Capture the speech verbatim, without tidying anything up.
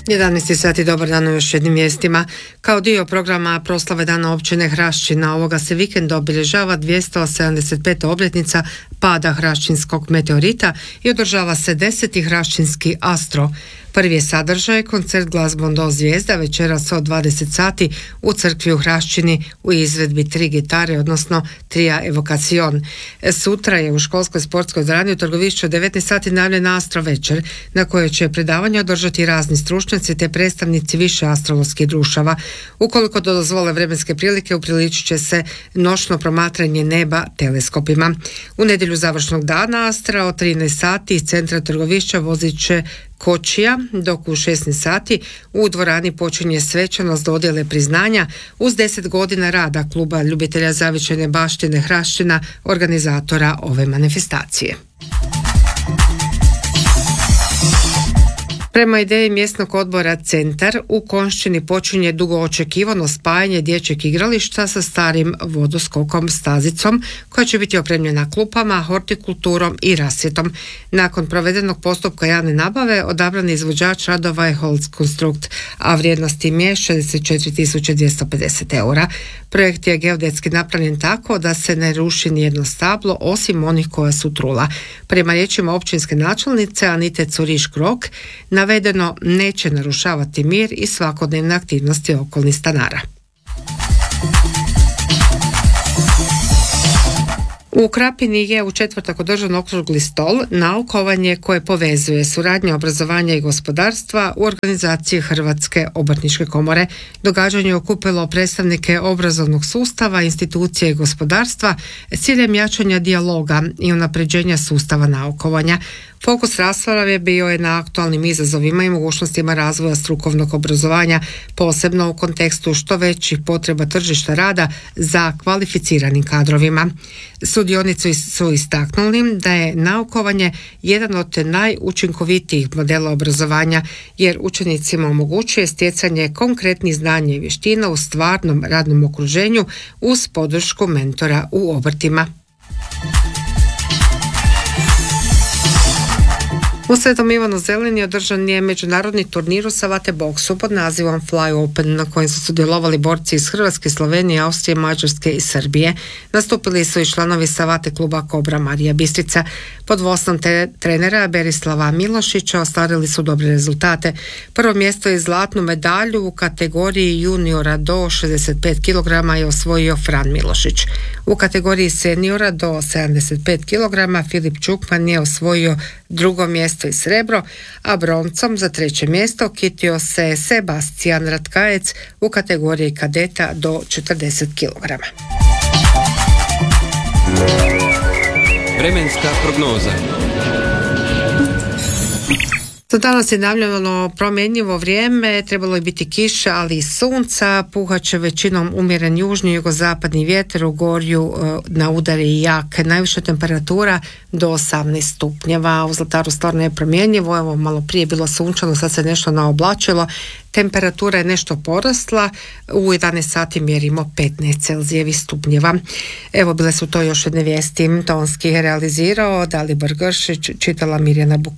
jedanaest sati, dobar dan u još jednim vijestima. Kao dio programa proslave Dana općine Hrašćina ovoga se vikenda obilježava dvjesto sedamdeset peta obljetnica pada hrašćinskog meteorita i održava se deseti hrašćinski astro. Prvi je sadržaj koncert glazbom do zvijezda večeras od dvadeset sati u crkvi u Hrašćini u izvedbi tri gitare, odnosno trija evokacion. Sutra je u školskoj sportskoj dvorani u Trgovišću od devetnaest sati najavljen astro večer na kojoj će predavanje održati razni stručnjaci te predstavnici više astrologskih društava. Ukoliko dozvole vremenske prilike, upriličit će se noćno promatranje neba teleskopima. U nedjelju završnog dana astra od trinaest sati iz centra Trgovišća vozit će kočija, dok u šesnaest sati u dvorani počinje svečanost dodjele priznanja uz deset godina rada kluba ljubitelja zavičajne baštine Hrašćina, organizatora ove manifestacije. Prema ideji mjesnog odbora Centar, u Konjšćini počinje dugo očekivano spajanje dječjeg igrališta sa starim vodoskokom stazicom koja će biti opremljena klupama, hortikulturom i rasvjetom. Nakon provedenog postupka javne nabave odabran izvođač radova je Holzkonstrukt, a vrijednost im je šezdeset četiri tisuće dvjesto pedeset eura. Projekt je geodetski napravljen tako da se ne ruši nijedno stablo osim onih koja su trula. Prema riječima općinske načelnice Anite Curiš-Krok, navedeno neće narušavati mir i svakodnevne aktivnosti okolnih stanara. U Krapini je u četvrtak održan okrugli stol naukovanje koje povezuje suradnje obrazovanja i gospodarstva u organizaciji Hrvatske obrtničke komore. Događanje je okupilo predstavnike obrazovnog sustava, institucije i gospodarstva s ciljem jačanja dijaloga i unapređenja sustava naukovanja. Fokus rasprave bio je na aktualnim izazovima i mogućnostima razvoja strukovnog obrazovanja, posebno u kontekstu što većih potreba tržišta rada za kvalificiranim kadrovima. Sudionici su istaknuli da je naukovanje jedan od najučinkovitijih modela obrazovanja jer učenicima omogućuje stjecanje konkretnih znanja i vještina u stvarnom radnom okruženju uz podršku mentora u obrtima. U Svetom Ivanu Zelini održan je međunarodni turnir u savate boksu pod nazivom Fly Open na kojem su sudjelovali borci iz Hrvatske, Slovenije, Austrije, Mađarske i Srbije. Nastupili su i članovi savate kluba Kobra Marija Bistrica. Pod vodstvom te trenera Berislava Milošića ostvarili su dobre rezultate. Prvo mjesto i zlatnu medalju u kategoriji juniora do šezdeset pet kilograma je osvojio Fran Milošić. U kategoriji seniora do sedamdeset pet kilograma Filip Čukman je osvojio drugo mjesto i srebro, a broncom za treće mjesto kitio se Sebastian Ratkajec u kategoriji kadeta do četrdeset kilograma. Vremenska prognoza. Za danas je najavljeno promjenjivo vrijeme, trebalo je biti kiša, ali i sunca, puhat će većinom umjeren južni jugozapadni vjetar, u gorju na udare i jak. Najviša temperatura do osamnaest stupnjeva, u Zlataru stvarno je promjenjivo, evo malo prije bilo sunčano, sad se nešto naoblačilo, temperatura je nešto porasla, u jedanaest sati mjerimo petnaest celzijevih stupnjeva. Evo bile su to još jedne vijesti, tonski je realizirao Dalibor Gršić, čitala Mirjana Buk.